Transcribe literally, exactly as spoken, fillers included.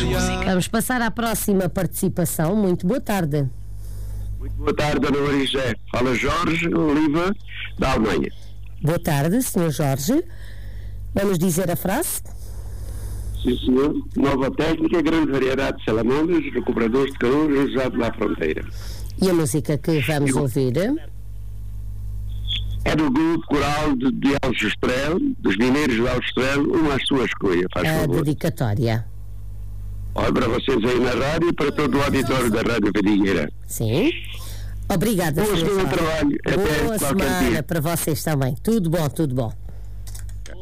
Vamos passar à próxima participação. Muito boa tarde. Muito boa tarde, Dona Maria José. Fala Jorge Oliva, da Alemanha. Boa tarde, senhor Jorge. Vamos dizer a frase? Sim, senhor. Nova técnica, grande variedade de salamandras, recuperadores de calor usado na fronteira. E a música que vamos Eu... ouvir? É do grupo coral de, de Aljustrel, dos mineiros de Aljustrel, uma à sua escolha, faz A favor. dedicatória. Olha para vocês aí na rádio e para todo o auditório da Rádio Vidigueira. Sim. Obrigada, Boa senhor semana de Jorge. trabalho. Até Boa qualquer semana dia. para vocês também. Tudo bom, tudo bom.